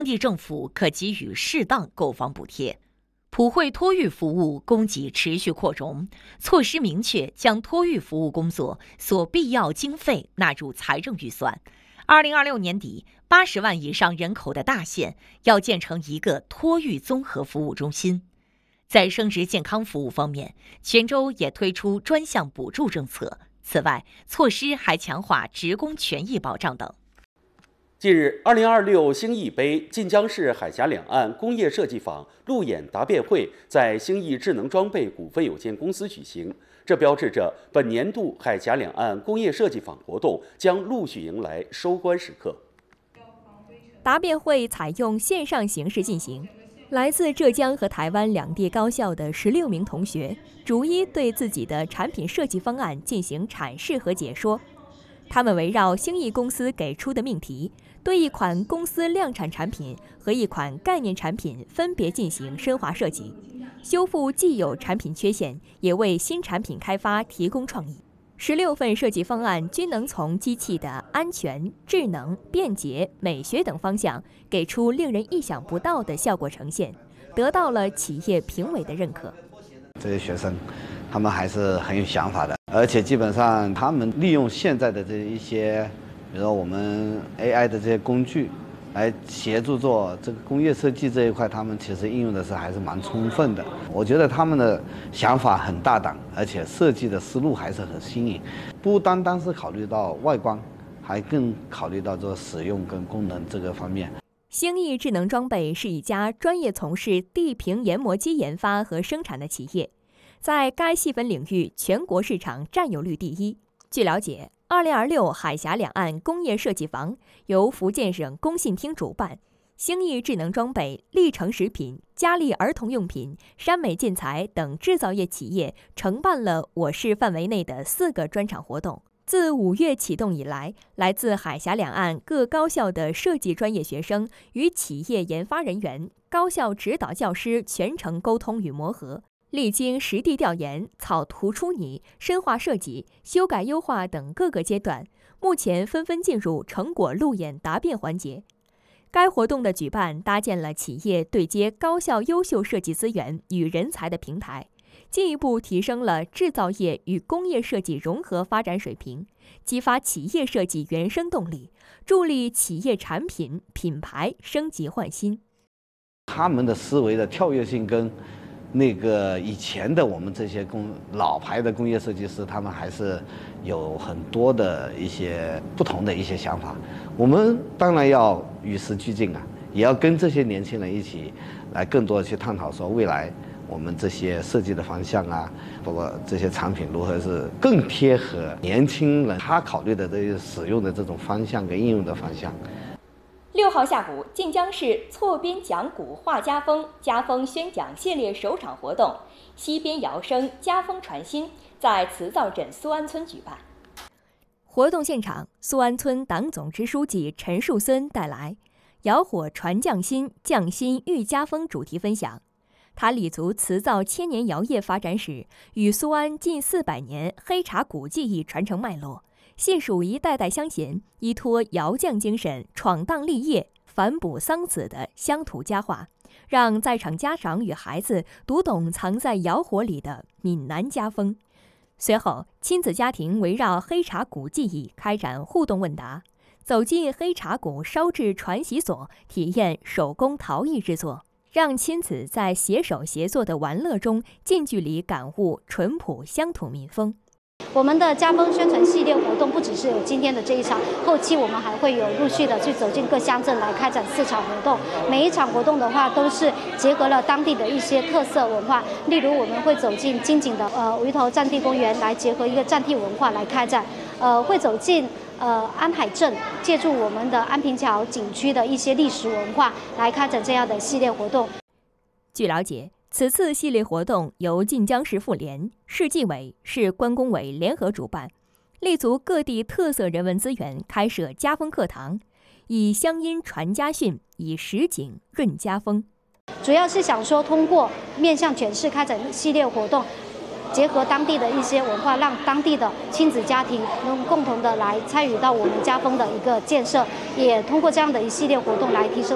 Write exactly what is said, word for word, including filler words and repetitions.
当地政府可给予适当购房补贴。普惠托育服务供给持续扩容，措施明确将托育服务工作所必要经费纳入财政预算。二零二六年底，八十万以上人口的大县要建成一个托育综合服务中心。在生殖健康服务方面，泉州也推出专项补助政策。此外，措施还强化职工权益保障等。 近日，二零二六兴艺杯晋江市海峡两岸工业设计坊路演答辩会在兴艺智能装备股份有限公司举行，这标志着本年度海峡两岸工业设计坊活动将陆续迎来收官时刻。 答辩会采用线上形式进行，来自浙江和台湾两地高校的十六名同学逐一对自己的产品设计方案进行阐释和解说。他们围绕兴艺公司给出的命题，对一款公司量产产品和一款概念产品分别进行深化设计，修复既有产品缺陷，也为新产品开发提供创意。十六份设计方案均能从机器的安全、智能、便捷、美学等方向给出令人意想不到的效果呈现，得到了企业评委的认可。 这些学生，他们还是很有想法的，而且基本上他们利用现在的这一些，比如说我们 A I 的这些工具，来协助做这个工业设计这一块，他们其实应用的是还是蛮充分的。我觉得他们的想法很大胆，而且设计的思路还是很新颖，不单单是考虑到外观，还更考虑到这个使用跟功能这个方面。 兴艺智能装备是一家专业从事地平研磨机研发和生产的企业，在该细分领域全国市场占有率第一。据了解，二零二六海峡两岸工业设计坊由福建省工信厅主办，兴艺智能装备、历城食品、佳丽儿童用品、山美建材等制造业企业承办了我市范围内的四个专场活动。自五月启动以来，来自海峡两岸各高校的设计专业学生与企业研发人员、高校指导教师全程沟通与磨合，历经实地调研、草图出拟、深化设计、修改优化等各个阶段，目前纷纷进入成果路演答辩环节。该活动的举办搭建了企业对接高校优秀设计资源与人才的平台，进一步提升了制造业与工业设计融合发展水平，激发企业设计原生动力，助力企业产品品牌升级换新。 他们的思维的跳跃性跟那个以前的我们这些工老牌的工业设计师，他们还是有很多的一些不同的一些想法。我们当然要与时俱进啊，也要跟这些年轻人一起来更多的去探讨说未来我们这些设计的方向啊，包括这些产品如何是更贴合年轻人他考虑的这些使用的这种方向跟应用的方向。 六号下午，晋江市错边讲古画家风家风宣讲系列首场活动“西边摇声家风传新”在磁灶镇苏安村举办。活动现场，苏安村党总支书记陈树森带来“窑火传匠心，匠心育家风”主题分享。他立足磁灶千年窑业发展史与苏安近四百年黑茶古技艺传承脉络，细数一代代乡贤依托窑匠精神闯荡立业、反哺桑梓的乡土佳话，让在场家长与孩子读懂藏在窑火里的闽南家风。随后，亲子家庭围绕黑茶古技艺开展互动问答，走进黑茶古烧制传习所，体验手工陶艺制作，让亲子在携手协作的玩乐中近距离感悟淳朴乡土民风。 我们的家风宣传系列活动不只是有今天的这一场，后期我们还会有陆续的去走进各乡镇来开展四场活动。每一场活动的话，都是结合了当地的一些特色文化，例如我们会走进金井的呃鱼头战地公园，来结合一个战地文化来开展；呃，会走进呃安海镇，借助我们的安平桥景区的一些历史文化来开展这样的系列活动。 据了解，此次系列活动由晋江市妇联、市纪委、市关工委联合主办，立足各地特色人文资源，开设家风课堂，以乡音传家训，以实景润家风。 主要是想说，通过面向全市开展系列活动，结合当地的一些文化，让当地的亲子家庭能共同的来参与到我们家风的一个建设，也通过这样的一系列活动来提升